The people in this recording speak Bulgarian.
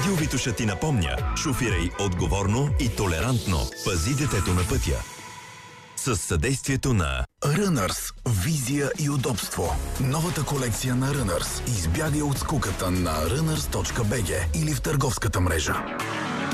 Радио Витоша ти напомня: шофирай отговорно и толерантно. Пази детето на пътя. С съдействието на Runners. Визия и удобство. Новата колекция на Runners. Избягай от скуката на runners.bg или в търговската мрежа.